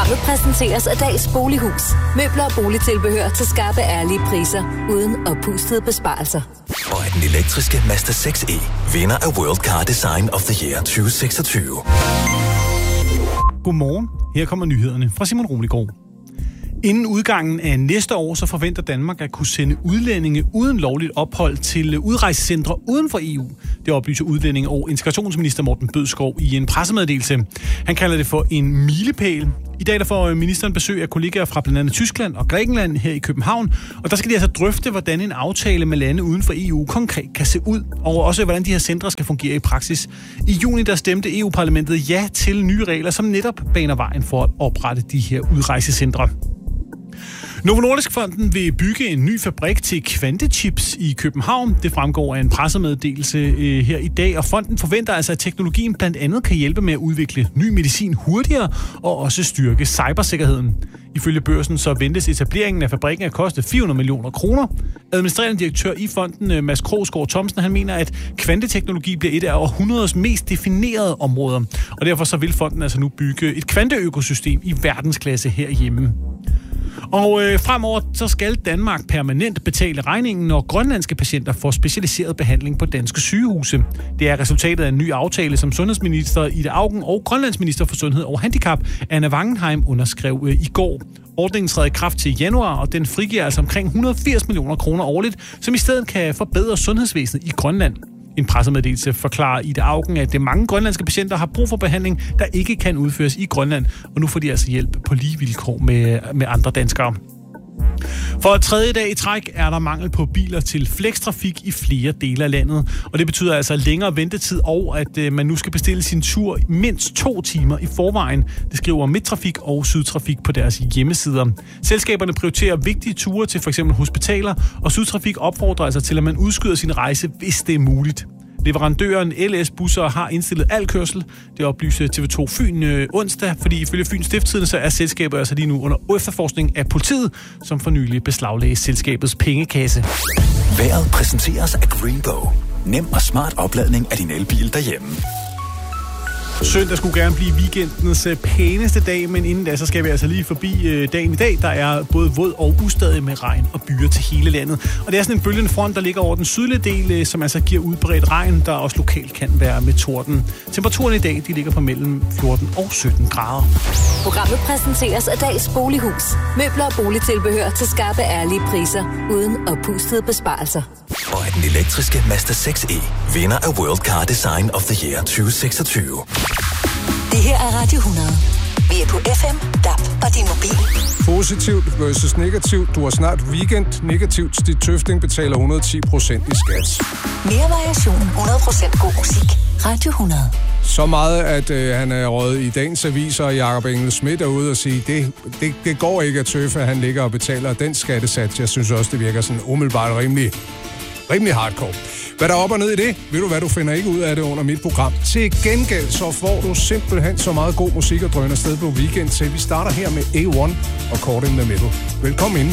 Programmet præsenteres af Dags Bolighus. Møbler og boligtilbehør til skarpe, ærlige priser, uden oppustede besparelser. Og at den elektriske Mazda 6e vinder af World Car Design of the Year 2026. Godmorgen. Her kommer nyhederne fra Simon Romligård. Inden udgangen af næste år, så forventer Danmark at kunne sende udlændinge uden lovligt ophold til udrejsecentre uden for EU. Det oplyser udlændinge- og integrationsminister Morten Bødskov i en pressemeddelelse. Han kalder det for en milepæl. I dag der får ministeren besøg af kollegaer fra blandt andet Tyskland og Grækenland her i København. Og der skal de altså drøfte, hvordan en aftale med lande uden for EU konkret kan se ud. Og også, hvordan de her centre skal fungere i praksis. I juni der stemte EU-parlamentet ja til nye regler, som netop baner vejen for at oprette de her udrejsecentre. Novo Nordisk-fonden vil bygge en ny fabrik til kvantechips i København. Det fremgår af en pressemeddelelse her i dag, og fonden forventer altså, at teknologien blandt andet kan hjælpe med at udvikle ny medicin hurtigere og også styrke cybersikkerheden. Ifølge Børsen så ventes etableringen af fabrikken at koste 400 millioner kroner. Administrerende direktør i fonden, Mads Krogsgaard Thomsen, han mener, at kvanteteknologi bliver et af århundredets mest definerede områder. Og derfor så vil fonden altså nu bygge et kvanteøkosystem i verdensklasse herhjemme. Og fremover så skal Danmark permanent betale regningen, når grønlandske patienter får specialiseret behandling på danske sygehuse. Det er resultatet af en ny aftale, som sundhedsminister Ida Auken og grønlandsminister for Sundhed og Handicap, Anna Wangenheim, underskrev i går. Ordningen træder i kraft til januar, og den frigiver altså omkring 180 millioner kroner årligt, som i stedet kan forbedre sundhedsvæsenet i Grønland. En pressemeddelelse forklarer Ida Auken, at mange grønlandske patienter har brug for behandling, der ikke kan udføres i Grønland, og nu får de altså hjælp på lige vilkår med andre danskere. For tredje dag i træk er der mangel på biler til flextrafik i flere dele af landet, og det betyder altså længere ventetid og at man nu skal bestille sin tur mindst 2 timer i forvejen. Det skriver Midttrafik og Sydtrafik på deres hjemmesider. Selskaberne prioriterer vigtige ture til f.eks. hospitaler, og Sydtrafik opfordrer altså til, at man udskyder sin rejse, hvis det er muligt. Leverandøren LS Busser har indstillet al kørsel. Det oplyser TV2 Fyn onsdag, fordi ifølge Fyns Stiftstidende så er selskabet altså lige nu under efterforskning af politiet, som for nylig beslaglagde selskabets pengekasse. Vejret præsenteres af Greenbow. Nem og smart opladning af din elbil derhjemme. Søndag skulle gerne blive weekendens pæneste dag, men inden da, så skal vi altså lige forbi dagen i dag. Der er både våd og ustadig med regn og byer til hele landet. Og det er sådan en bølgende front, der ligger over den sydlige del, som altså giver udbredt regn, der også lokalt kan være med torden. Temperaturen i dag, de ligger på mellem 14 og 17 grader. Programmet præsenteres af Dags Bolighus. Møbler og boligtilbehør til skarpe, ærlige priser, uden oppustede besparelser. Og at den elektriske Mazda 6e vinder af World Car Design of the Year 2026. Det her er Radio 100. Vi er på FM, DAB og din mobil. Positivt versus negativt. Du har snart weekend. Negativt. Stig Tøfting betaler 110% i skat. Mere variation. 100% god musik. Radio 100. Så meget, at han er røget i dagens aviser, og Jakob Engel Schmidt er ude og sige, det går ikke at Tøffe, at han ligger og betaler den skattesats. Jeg synes også, det virker sådan umiddelbart rimelig hardcore. Hvad der er op og ned i det, ved du hvad, du finder ikke ud af det under mit program. Til gengæld så får du simpelthen så meget god musik og drøn afsted på weekend, til vi starter her med A1 og Caught in the Middle. Velkommen ind.